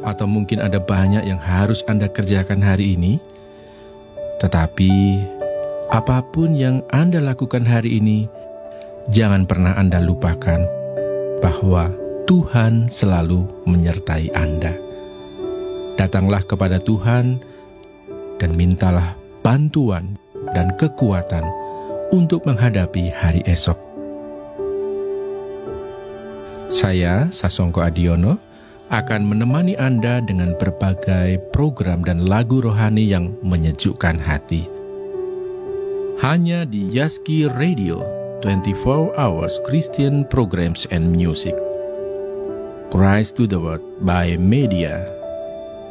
atau mungkin ada banyak yang harus Anda kerjakan hari ini. Tetapi, apapun yang Anda lakukan hari ini, jangan pernah Anda lupakan bahwa Tuhan selalu menyertai Anda. Datanglah kepada Tuhan dan mintalah bantuan dan kekuatan untuk menghadapi hari esok. Saya, Sasongko Adiono, akan menemani Anda dengan berbagai program dan lagu rohani yang menyejukkan hati. Hanya di Yaski Radio, 24 Hours Christian Programs and Music. Christ to the World by Media.